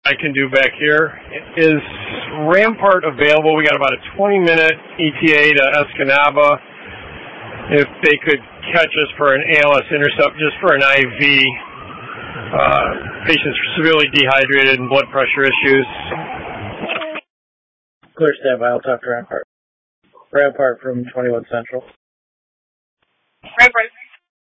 I can do back here. Is Rampart available? We got about a 20-minute ETA to Escanaba. If they could catch us for an ALS intercept, just for an IV. Patients severely dehydrated and blood pressure issues. Clear standby. I'll talk to Rampart. Rampart from 21 Central. Rampart.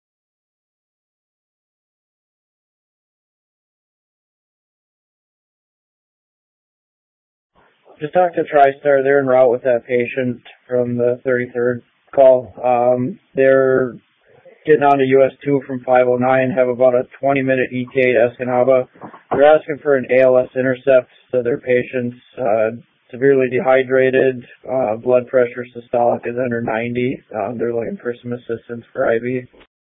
Just talked to TriStar. They're en route with that patient from the 33rd call. They're getting on to US 2 from 509, have about a 20-minute ETA to Escanaba. They're asking for an ALS intercept, so their patient's severely dehydrated, blood pressure systolic is under 90. They're looking for some assistance for IV.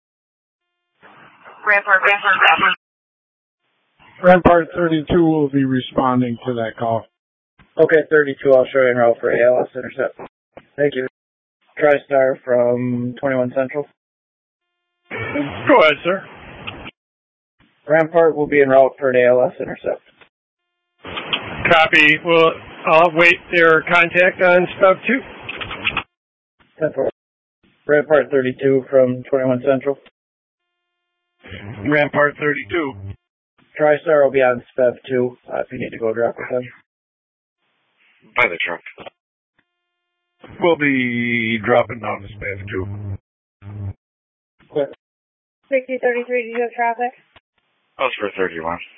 Rampart 32 will be responding to that call. Okay, 32, I'll show you en route for ALS intercept. Thank you. TriStar from 21 Central. Go ahead, sir. Rampart will be en route for an ALS intercept. Copy. Well, I'll wait their contact on SPEV 2. 10-4. Rampart 32 from 21 Central. Rampart 32. TriStar will be on SPEV 2 if you need to go drop with them. By the truck. We'll be dropping down to SPEV 2. Quick. 6033, do you have traffic? That was for 31.